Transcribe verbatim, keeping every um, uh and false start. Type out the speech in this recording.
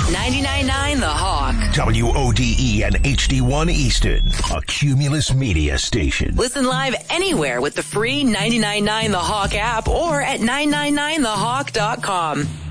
ninety-nine point nine The Hawk. W O D E and H D one Easton, a Cumulus Media station. Listen live anywhere with the free ninety-nine point nine The Hawk app or at nine nine nine the hawk dot com.